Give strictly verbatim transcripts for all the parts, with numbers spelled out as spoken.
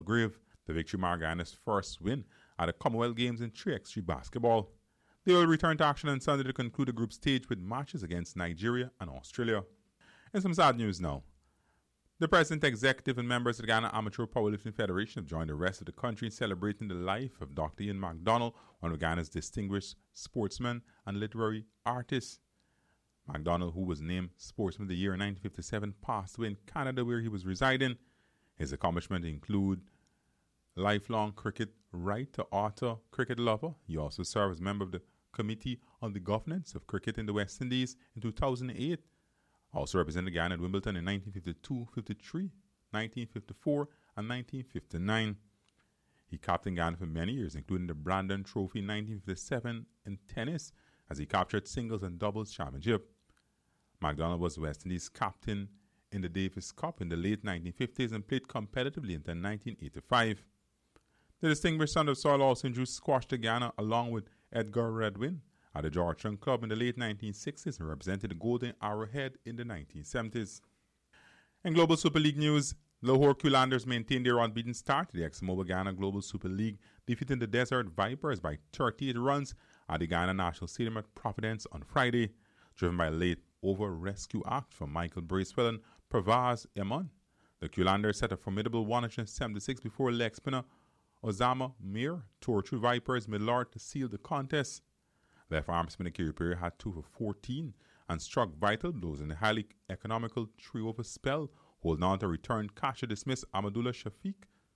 Grave. The victory marked Ghana's first win at the Commonwealth Games in three by three basketball. They will return to action on Sunday to conclude the group stage with matches against Nigeria and Australia. And some sad news now. The President, Executive, and members of the Ghana Amateur Powerlifting Federation have joined the rest of the country in celebrating the life of Doctor Ian MacDonald, one of Ghana's distinguished sportsmen and literary artists. MacDonald, who was named Sportsman of the Year in nineteen fifty-seven, passed away in Canada where he was residing. His accomplishments include lifelong cricket writer, author, cricket lover. He also served as member of the Committee on the Governance of Cricket in the West Indies in two thousand eight. Also represented Ghana at Wimbledon in nineteen fifty-two, fifty-three, nineteen fifty-four, and nineteen fifty-nine. He captained Ghana for many years, including the Brandon Trophy in nineteen fifty-seven in tennis, as he captured singles and doubles championship. MacDonald was West Indies captain in the Davis Cup in the late nineteen fifties and played competitively until nineteen eighty-five. The distinguished son of soil also introduced squash to Ghana along with Edgar Redwin at the Georgetown Club in the late nineteen sixties and represented the Golden Arrowhead in the nineteen seventies. In Global Super League news, Lahore Q-Landers maintained their unbeaten start to the ExxonMobil Ghana Global Super League, defeating the Desert Vipers by thirty-eight runs at the Ghana National Stadium at Providence on Friday, driven by a late over-rescue act from Michael Bracewell and Pravaz Eman. The Q-Landers set a formidable one hundred seventy-six before leg spinner Osama Mir tore through Vipers mid-lord to seal the contest. Left arm spinner Kerry Perry had two for fourteen and struck vital blows in the highly economical three-over spell, holding on to return catcher dismissed Amadullah Shafiq.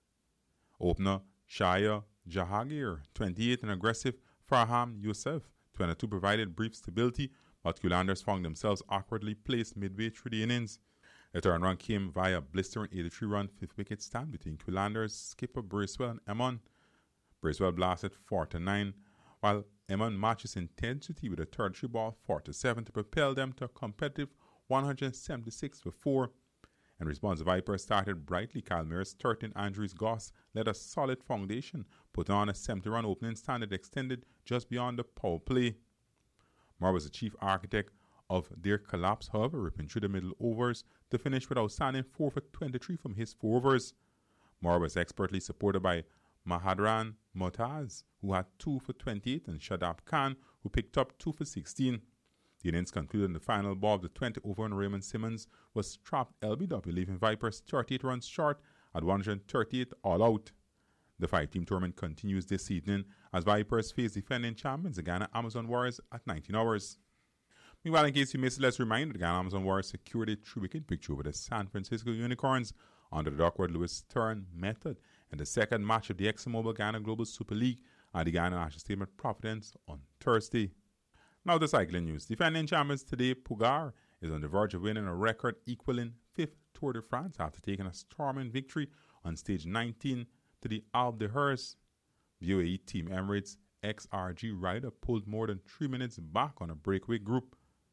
Opener Shaya Jahangir, twenty-eight, and aggressive Farham Youssef, twenty-two, provided brief stability, but Q-Landers found themselves awkwardly placed midway through the innings. The turn run came via blistering eighty-three run fifth wicket stand between Q-Landers skipper Bracewell and Eman. Bracewell blasted four to nine, while Eman matched his intensity with a thirty-three ball four to seven to propel them to a competitive one hundred seventy-six for four. In response, the Vipers started brightly. Calmir's thirteen Andrews Goss led a solid foundation, put on a seventy run opening stand that extended just beyond the power play. Moore was the chief architect of their collapse, however, ripping through the middle overs to finish with outstanding four for twenty-three from his four overs. Moore was expertly supported by Mahadran Motaz, who had two for twenty-eight, and Shadab Khan, who picked up two for sixteen. The innings concluded in the final ball of the twentieth over, and Raymond Simmons was trapped L B W, leaving Vipers thirty-eight runs short at one hundred thirty-eight all out. The five-team tournament continues this evening as Vipers face defending champions, the Ghana Amazon Warriors, at nineteen hours. Meanwhile, in case you missed it, let's remind you the Ghana Amazon Warriors secured a three-wicket victory over the San Francisco Unicorns under the Duckworth-Lewis Stern method in the second match of the ExxonMobil Ghana Global Super League at the Ghana National Stadium at Providence on Thursday. Now the cycling news. Defending champions today, Pogacar is on the verge of winning a record equaling fifth Tour de France after taking a storming victory on stage nineteen to the Alpe d'Huez. U A E Team Emirates X R G rider pulled more than three minutes back on a breakaway group.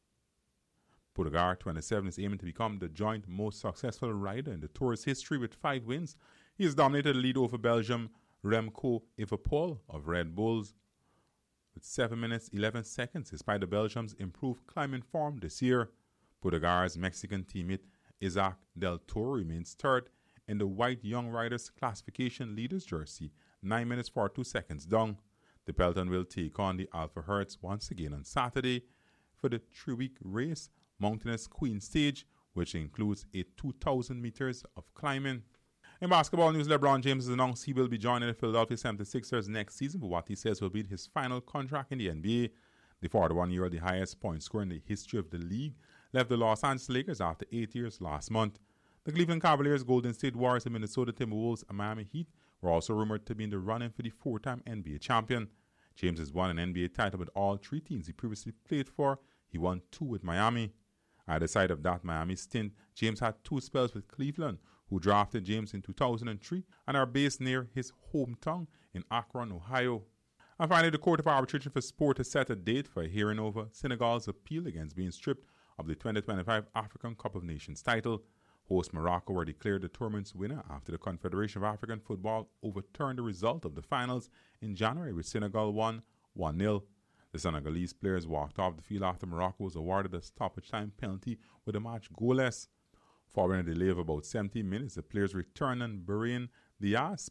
Pogacar, twenty-seven, is aiming to become the joint most successful rider in the Tour's history with five wins. He has dominated the lead over Belgium Remco Evenepoel of Red Bulls with seven minutes eleven seconds, despite the Belgium's improved climbing form this year. Pogacar's Mexican teammate Isaac Del Toro remains third in the white young riders classification leaders jersey, nine minutes forty-two seconds down. The peloton will take on the Alpha Hertz once again on Saturday for the three-week race Mountainous Queen stage, which includes a two thousand meters of climbing. In basketball news, LeBron James has announced he will be joining the Philadelphia seventy-sixers next season for what he says will be his final contract in the N B A. The forty-one-year-old, the highest point scorer in the history of the league, left the Los Angeles Lakers after eight years last month. The Cleveland Cavaliers, Golden State Warriors, the Minnesota Timberwolves, and Miami Heat were also rumored to be in the running for the four-time N B A champion. James has won an N B A title with all three teams he previously played for. He won two with Miami. At the side of that Miami stint, James had two spells with Cleveland, who drafted James in two thousand three and are based near his hometown in Akron, Ohio. And finally, the Court of Arbitration for Sport has set a date for a hearing over Senegal's appeal against being stripped of the twenty twenty-five African Cup of Nations title. Host Morocco were declared the tournament's winner after the Confederation of African Football overturned the result of the finals in January, with Senegal won one nil. The Senegalese players walked off the field after Morocco was awarded a stoppage time penalty with the match goalless. Following a delay of about seventy minutes, the players returned and Brahim Diaz